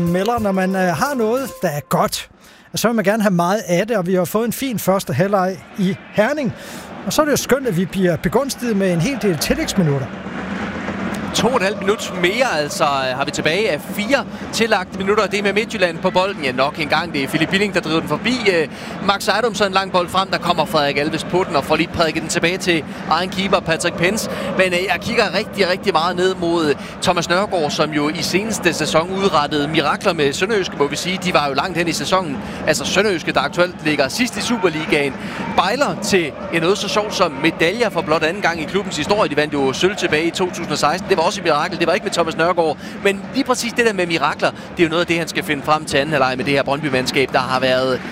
Melder, når man har noget, der er godt, så vil man gerne have meget af det, og vi har fået en fin første halvleg i Herning. Og så er det jo skønt, at vi bliver begunstiget med en hel del tillægsminutter. 2,5 minutter mere, altså har vi tilbage af 4 tillagte minutter. Det er med Midtjylland på bolden. Ja, nok en gang. Det er Philip Billing, der driver den forbi. Max Ejdom, så en lang bold frem. Der kommer Frederik Alves på den og får lige prædiket den tilbage til egen keeper, Patrick Pence. Men jeg kigger rigtig meget ned mod Thomas Nørgaard, som jo i seneste sæson udrettede mirakler med Sønderjyske, må vi sige. De var jo langt hen i sæsonen. Altså Sønderjyske, der aktuelt ligger sidst i Superligaen, bejler til noget så sjovt som medaljer for blot anden gang i klubbens historie. De vandt jo sølv tilbage i 2016. Det var også et mirakel. Det var ikke med Thomas Nørgaard. Men lige præcis det der med mirakler, det er jo noget af det, han skal finde frem til anden halvleg med det her Brøndby-mandskab, der har været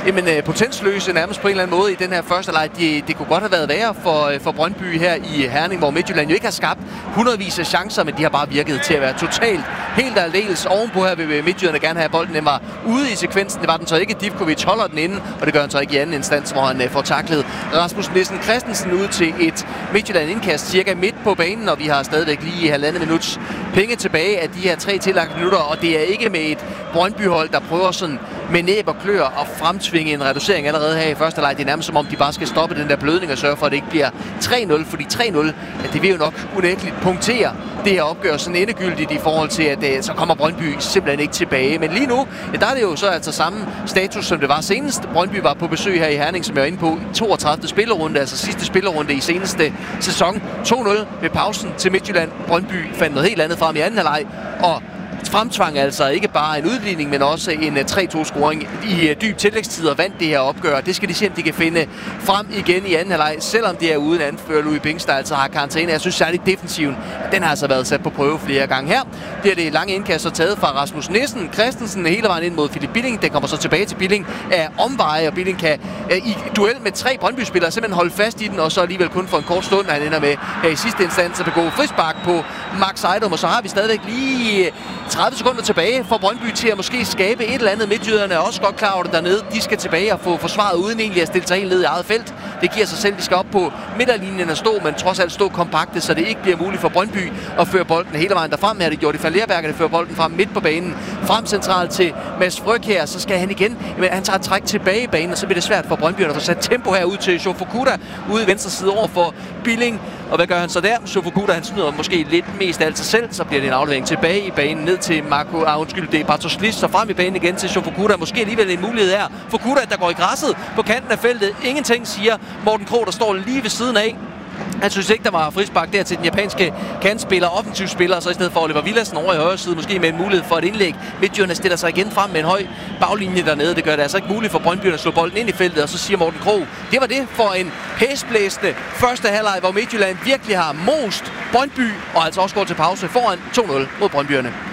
potensløse nærmest på en eller anden måde i den her første leg. Det kunne godt have været værre for Brøndby her i Herning, hvor Midtjylland jo ikke har skabt hundredvis af chancer, men de har bare virket til at være totalt helt aldeles ovenpå her ved Midtjylland gerne have bolden. Den var ude i sekvensen. Det var den så ikke. Divkovic holder den inde, og det gør han så ikke i anden instans, hvor han får taklet Rasmus Nissen Christensen ud til et Midtjylland indkast cirka midt på banen, og vi har stadigvæk lige 1,5 minuts penge tilbage af de her 3 tillagte minutter, og det er ikke med et Brøndby-hold, der prøver sådan med næb og klør og fremtvinge en reducering allerede her i første leg. Det er nærmest som om, de bare skal stoppe den der blødning og sørge for, at det ikke bliver 3-0. Fordi 3-0, det vil jo nok unægteligt punktere det her opgør sådan endegyldigt i forhold til, at så kommer Brøndby simpelthen ikke tilbage. Men lige nu, der er det jo så altså samme status, som det var senest. Brøndby var på besøg her i Herning, som jeg var inde på, 32. spillerunde, altså sidste spillerunde i seneste sæson. 2-0 ved pausen til Midtjylland. Brøndby fandt noget helt andet frem i anden halvleg, og fremtvang altså ikke bare en udligning, men også en 3-2-scoring i dyb tillægstid og vandt det her opgør. Det skal de se, om de kan finde frem igen i anden halvleg, selvom det er uden anfører Louis Bings, der altså har karantæne. Jeg synes særligt defensiven, den har altså været sat på prøve flere gange her. Det er det lange indkast, så taget fra Rasmus Nissen Christensen hele vejen ind mod Philip Billing. Den kommer så tilbage til Billing af omveje, og Billing kan i duel med 3 Brøndby-spillere simpelthen holde fast i den, og så alligevel kun for en kort stund, han ender med i sidste instans at begå frispark på Max Ejdom, og så har vi stadigvæk lige 30 sekunder tilbage for Brøndby til at måske skabe et eller andet. Midtjyderne er også godt klar over det dernede. De skal tilbage og få forsvaret uden egentlig at stille sig helt ned i eget felt. Det giver sig selv, de skal op på midterlinjen og stå, men trods alt stå kompakte, så det ikke bliver muligt for Brøndby at føre bolden hele vejen derfrem. Her det gjorde de Fallerberg, der fører bolden frem midt på banen. Frem centralt til Mads Fryg her, så skal han igen. Men han tager et træk tilbage i banen, og så bliver det svært for Brøndby at få sat tempo her ud til Shofukuda ude i venstre side over for Billing. Og hvad gør han så der? Shofukuda, han snyder måske lidt mest af alt sig selv, så bliver det en aflevering tilbage i banen ned til det er Bartosz, så frem i banen igen til Shofukuda. Måske alligevel en mulighed her. Fukuda, der går i græsset på kanten af feltet. Ingenting, siger Morten Krog, der står lige ved siden af. Han synes ikke, der var frispark der til den japanske kantspiller, offensiv spiller, og så i stedet for Oliver Villadsen over i højre side, måske med en mulighed for et indlæg. Midtjylland stiller sig igen frem med en høj baglinje dernede. Det gør det altså ikke muligt for Brøndby at slå bolden ind i feltet, og så siger Morten Krog, det var det for en hæsblæsende første halvleg, hvor Midtjylland virkelig har most Brøndby, og altså også går til pause foran 2-0 mod Brøndbyerne.